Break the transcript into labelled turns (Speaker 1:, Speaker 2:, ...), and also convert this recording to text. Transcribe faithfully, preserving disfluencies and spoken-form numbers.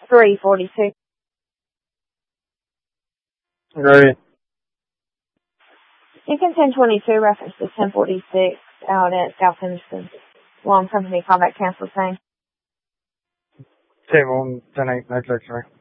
Speaker 1: three forty-two.
Speaker 2: Ready.
Speaker 1: Lincoln ten twenty-two, reference to ten forty-six out at South Henderson. Long company callback cancel saying.
Speaker 2: Table ten eight, next X-ray.